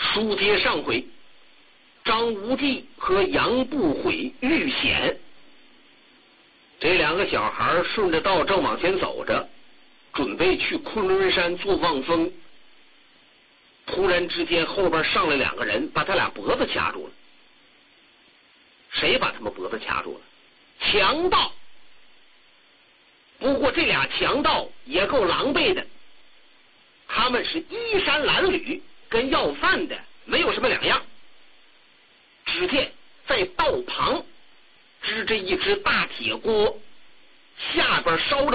书接上回，张无忌和杨不悔遇险，这两个小孩顺着道正往前走着，准备去昆仑山做望风。突然之间，后边上来两个人，把他俩脖子掐住了。谁把他们脖子掐住了？强盗。不过这俩强盗也够狼狈的，他们是衣衫褴褛，跟要饭的没有什么两样。只见在道旁支着一只大铁锅，下边烧着